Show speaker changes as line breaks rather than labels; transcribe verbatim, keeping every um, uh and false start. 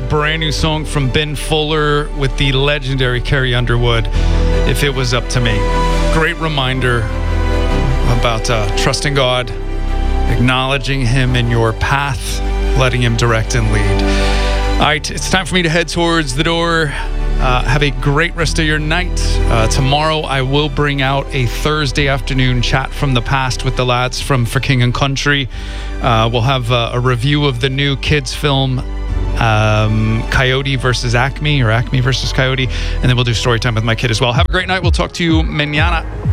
brand new song from Ben Fuller with the legendary Carrie Underwood, If It Was Up to Me. Great reminder about uh, trusting God, acknowledging Him in your path, letting Him direct and lead. All right, it's time for me to head towards the door. Uh, have a great rest of your night. Uh, tomorrow, I will bring out a Thursday afternoon chat from the past with the lads from For King and Country. Uh, we'll have uh, a review of the new kids film, um, Coyote versus Acme, or Acme versus Coyote, and then we'll do story time with my kid as well. Have a great night. We'll talk to you mañana.